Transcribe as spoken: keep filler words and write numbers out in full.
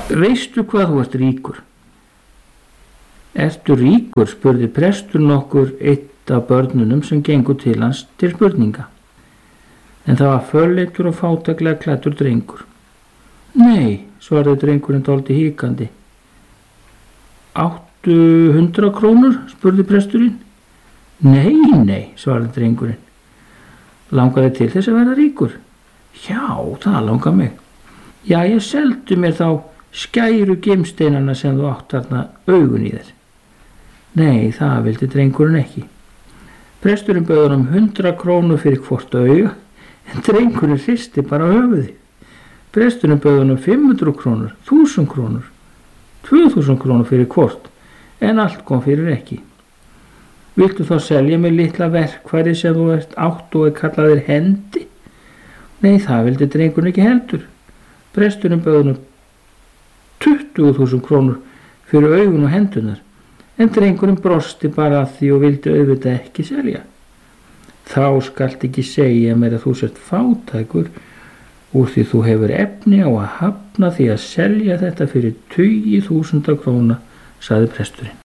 Veistu hvað þú ert ríkur? Ertu ríkur? Spurði prestur nokkur eitt af börnunum sem gengu til hans til spurninga. En það var fölleitur og fátæklega klæddur drengur. Nei, svaraði drengurinn dálítið hikandi. Áttu hundrað krónur? Spurði presturinn. Nei, nei, svaraði drengurinn. Langaði til þess að vera ríkur? Já, það langar mig. Já, ég seldu mér þá skæru gimsteinana sem þú átt þarna augun í þér. Nei, það vildi drengurinn ekki. Presturinn bauð honum hundrað krónur fyrir hvort auga, en drengurinn hristi bara höfuðið. Presturinn bauð honum fimm hundruð krónur, þúsund krónur, tvö þúsund krónur fyrir hvort, en allt kom fyrir ekki. Viltu þá selja mig litla verkfæri sem þú ert átt og er kallaðir hendi? Nei, það vildi drengurinn ekki heldur. Presturinn bauð honum tuttugu þúsund krónur fyrir augun og hendunar, en drengurinn brosti bara að því og vildi auðvitað ekki selja. Þá skalt ekki segja mér að þú sért fátækur úr því þú hefur efni á að hafna því að selja þetta fyrir tugi þúsunda króna, sagði presturinn.